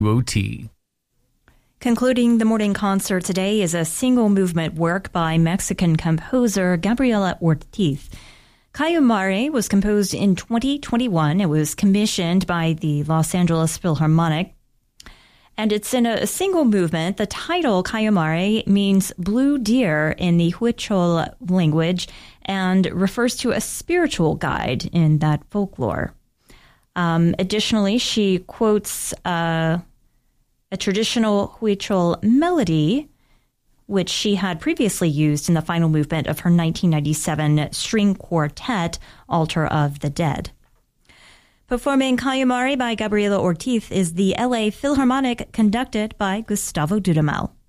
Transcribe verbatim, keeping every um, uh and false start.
O T. Concluding the morning concert today is a single movement work by Mexican composer Gabriela Ortiz. Cayo Mare was composed in twenty twenty-one. It was commissioned by the Los Angeles Philharmonic. And it's in a, a single movement. The title, Cayo Mare, means blue deer in the Huichol language and refers to a spiritual guide in that folklore. Um, additionally, she quotes uh, a traditional Huichol melody, which she had previously used in the final movement of her nineteen ninety-seven string quartet, Altar of the Dead. Performing Cayo Mare by Gabriela Ortiz is the L A Philharmonic, conducted by Gustavo Dudamel.